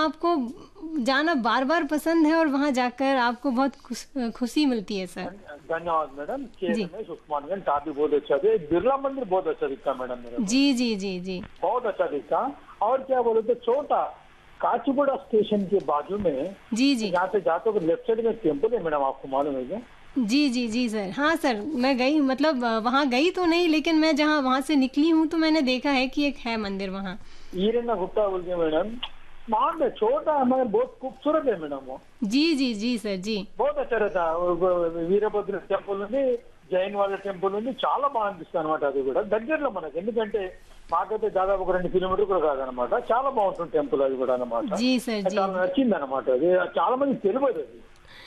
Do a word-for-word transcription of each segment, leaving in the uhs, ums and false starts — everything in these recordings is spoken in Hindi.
आपको जाना बार बार पसंद है और वहाँ जाकर आपको बहुत खुश, खुशी मिलती है सर। धन्यवाद मैडम। के रमेश उस्मानगंज, काफी बहुत अच्छा थे। बिरला मंदिर बहुत अच्छा दिखता मैडम मेरे को। जी जी जी जी बहुत अच्छा दिखता। और क्या बोले तो छोटा काचीगुड़ा स्टेशन के बाजू में, जी जी यहाँ से जाते हो लेफ्ट साइड में टेम्पल है मैडम, आपको मालूम है क्या? जी जी जी सर, हाँ सर, मैं गई, मतलब वहाँ गई तो नहीं, लेकिन मैं जहाँ वहाँ से निकली हूँ तो मैंने देखा है कि एक है मंदिर वहाँ। ईरना गुप्ता बोल के मैडम, मान है छोटा है मगर बहुत खूबसूरत है मैडम वो। जी जी जी सर जी। बहुत अच्छा रहता వీరభద్ర టెంపుల్ ఉంది, జైన్ వాళ్ళ టెంపుల్ ఉంది, చాలా బాగా అనిపిస్తుంది అనమాట. అది కూడా దగ్గరలో మనకి, ఎందుకంటే మాకైతే దాదాపు ఒక రెండు కిలోమీటర్ కూడా కాదనమాట. చాలా బాగుంటుంది టెంపుల్ అది కూడా అనమాట. जी सर जी। చాలా నచ్చింది అనమాట. అది చాలా మంది తెలియదు అది.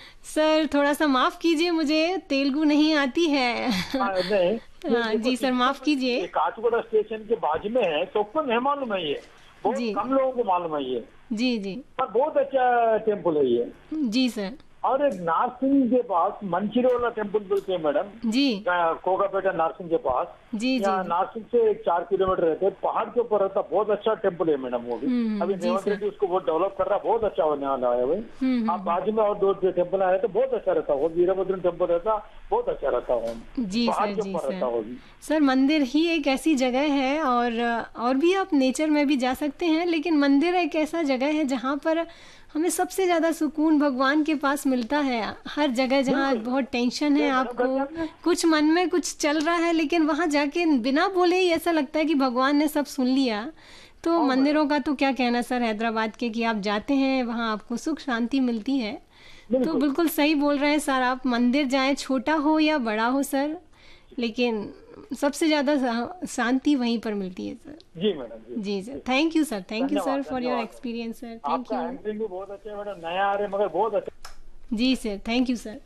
सर थोड़ा सा माफ कीजिए, मुझे तेलुगु नहीं आती है। हाँ, नहीं, हाँ जी सर, माफ कीजिए। ये काचीगुड़ा स्टेशन के बाजू में है, सबको नहीं मालूम है ये, बहुत जी कम लोगों को मालूम है ये, जी जी पर बहुत अच्छा टेम्पल है ये। जी सर और एक नारसिंह के पास मंचिरोला टेम्पल बोलते हैं मैडम, जी कोकापेटा नारसिंह के पास। जी जी यहाँ नारसिंह से एक चार किलोमीटर रहते हैं, पहाड़ के ऊपर रहता, बहुत अच्छा टेम्पल है मैडम वो भी। हम्म, अभी जी रेवंत सर। रेड्डी उसको बहुत डेवलप कर रहा है, बहुत अच्छा होने वाला है भाई। हम्म, आप बाजू में और दो टेम्पल आए तो बहुत अच्छा रहता वो, वीरभद्र टेम्पल रहता, बहुत अच्छा रहता वो, जी पहाड़ सर के जी ऊपर रहता वो सर। भी। सर मंदिर ही एक ऐसी जगह है, और और भी आप नेचर में भी जा सकते हैं, लेकिन मंदिर एक ऐसा जगह है जहाँ पर हमें सबसे ज़्यादा सुकून भगवान के पास मिलता है। हर जगह जहाँ बहुत टेंशन है आपको, कुछ मन में कुछ चल रहा है, लेकिन वहाँ जाके बिना बोले ही ऐसा लगता है कि भगवान ने सब सुन लिया। तो मंदिरों का तो क्या कहना सर, हैदराबाद के, कि आप जाते हैं वहाँ आपको सुख शांति मिलती है। तो बिल्कुल सही बोल रहे हैं सर, आप मंदिर जाएं, छोटा हो या बड़ा हो सर, लेकिन सबसे ज़्यादा शांति वहीं पर मिलती है sir. Ji madam. Ji sir, thank you sir, thank you sir for your धन्यवाद। एक्सपीरियंस सर, थैंक आपका यू। हैंडलिंग भी बहुत अच्छा है मैडम, नया आ रहे हैं मगर बहुत अच्छा। जी sir, thank you sir.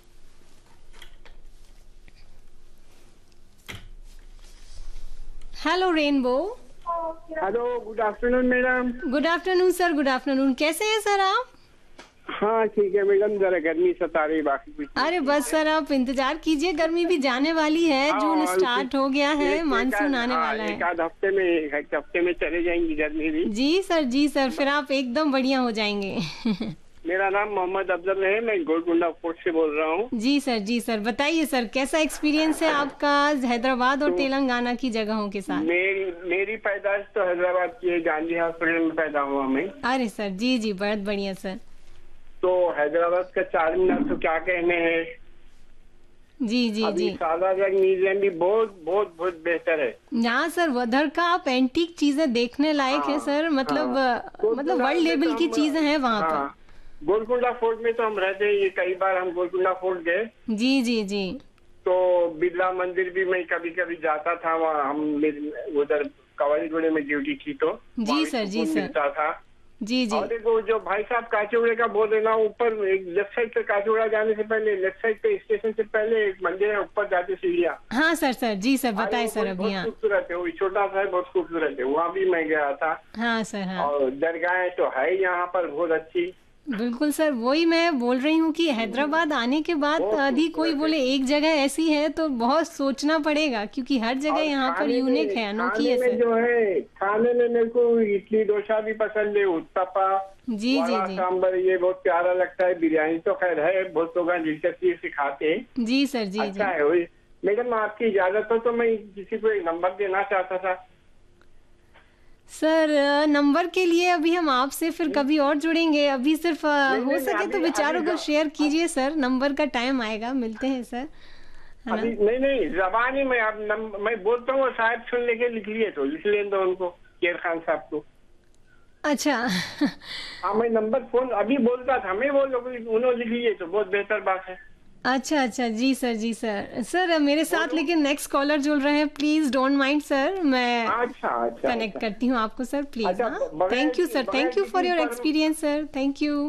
Hello rainbow. Hello, good afternoon madam. Good afternoon sir, good afternoon, कैसे हैं सर आप? हाँ ठीक है मैडम, जरा गर्मी सता रही, बाकी कुछ नहीं। अरे बस सर आप इंतजार कीजिए, गर्मी भी जाने वाली है, हाँ, जून और स्टार्ट हो गया है, एक- मानसून एक- आने हाँ, वाला एक है। आध हफ्ते में एक हफ्ते में चले जाएंगी गर्मी भी। जी सर जी सर, फिर आप एकदम बढ़िया हो जाएंगे। मेरा नाम मोहम्मद अफजल है, मैं गोलकुंडा फोर्ट से बोल रहा हूँ। जी सर जी सर, बताइए सर, कैसा एक्सपीरियंस है आपका हैदराबाद और तो तेलंगाना की जगहों के साथ? मेरी मेरी पैदाइश तो हैदराबाद की है, गांधी हॉस्पिटल में पैदा हुआ मैं। अरे सर जी जी, बहुत बढ़िया सर। तो हैदराबाद का चार मीनार तो क्या कहने हैं। जी जी अभी जी, सालारजंग म्यूजियम भी बहुत बहुत बहुत बेहतर है। यहाँ सर उधर का आप एंटीक चीजें देखने लायक है हाँ, सर, मतलब हाँ। मतलब गोलकुंडा वर्ल्ड में लेवल तो की हम- चीजें हैं वहाँ हाँ, पर। गोलकुंडा फोर्ट में तो हम रहते हैं, ये कई बार हम गोलकुंडा फोर्ट गए। जी जी जी तो बिरला मंदिर भी मैं कभी कभी जाता था, वहाँ हम मेरी- उधर कवालीगुड़े में ड्यूटी थी तो जी वहाँ सर, भी जी सुकून सर। मिलता था। जी जी और एक वो जो भाई साहब काचीगुड़े का बोल रहे ना, ऊपर एक लेफ्ट साइड पे काचीगुड़ा जाने से पहले, लेफ्ट साइड पे स्टेशन से पहले एक मंदिर है, ऊपर जाते सीढ़ियाँ। हाँ सर सर जी सर, अरे बताए वो सर बहुत- अभी। बहुत हाँ खूबसूरत है, वो छोटा सा है, बहुत खूबसूरत है, वहाँ भी मैं गया था। हाँ सर हाँ, और दरगाहें तो है यहाँ पर बहुत अच्छी। बिल्कुल सर, वही मैं बोल रही हूँ कि हैदराबाद आने के बाद बहुत यदि कोई खूबसूरत बोले एक जगह ऐसी है तो बहुत सोचना पड़ेगा, क्योंकि हर जगह और यहाँ पर खाने यूनिक में- है, अनोखी खाने है में सर। जो है, खाने में मेरे को इडली डोसा भी पसंद है, उत्तपा, जी जी वड़ा जी सांबर, ये बहुत प्यारा लगता है। बिरयानी तो खैर है, बहुत लोग दिलचस्पी से खाते हैं, जी सर जी अच्छा जी। है। वही मैडम, आपकी इजाजत हो तो मैं किसी को एक नंबर देना चाहता था। सर नंबर के लिए अभी हम आपसे फिर कभी और जुड़ेंगे, अभी सिर्फ अ, नहीं, हो नहीं, सके तो अभी- विचारों अभी को जो- शेयर कीजिए सर, नंबर का टाइम आएगा, मिलते हैं सर, है अभी ना? नहीं नहीं, जबानी में आप नम, मैं बोलता हूँ, शायद सुन लेके लिख लिए तो लिख लें दो उनको, केर खान साहब को। अच्छा हाँ, मैं नंबर फोन अभी बोलता था, मैं बोल उन्होंने लिख लिए तो बहुत बेहतर बात है। अच्छा अच्छा, जी सर जी सर। सर मेरे साथ लेकिन नेक्स्ट कॉलर जुड़ रहे हैं, प्लीज डोंट माइंड सर, मैं अच्छा अच्छा कनेक्ट अच्छा। करती हूँ आपको सर, प्लीज। अच्छा, हाँ, बगैर- थैंक यू सर, बगैर थैंक यू फॉर किसी योर पर- experience sir, thank you.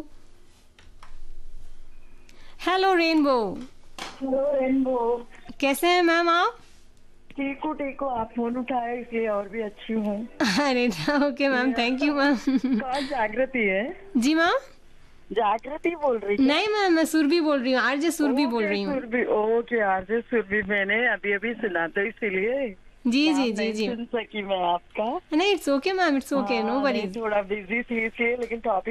Hello rainbow. Hello rainbow. कैसे हैं मैम आप? ठीक हूँ ठीक हूँ, आप फोन उठाए इसलिए और भी अच्छी हूँ। अरे okay ma'am, thank you ma'am. कौन जागृति है? जी मैम? जागृति बोल रही है? नहीं मैम, मैं सुरभि बोल रही हूँ, आरजे सुरभि बोल रही हूँ। सुरभि, ओके आरजे सुरभि, मैंने अभी अभी सुना था इसीलिए जी नाम जी जी नहीं जी, सुन सकी मैं आपका। नहीं it's okay ma'am, it's okay, no हाँ, नहीं, वरीज। थोड़ा बिजी थी इसलिए, लेकिन टॉपिक